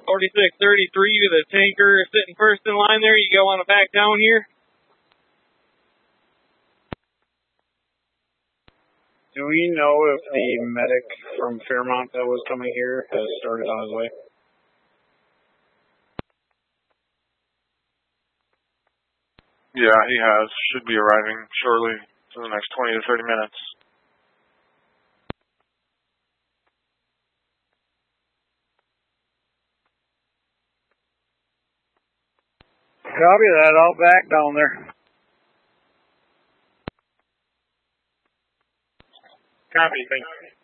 4633 to the tanker sitting first in line there. You go on to back down here. Do we know if the medic from Fairmont that was coming here has started on his way? Yeah, he has. Should be arriving shortly in the next 20 to 30 minutes. Copy that. I'll back down there. Copy. Thanks.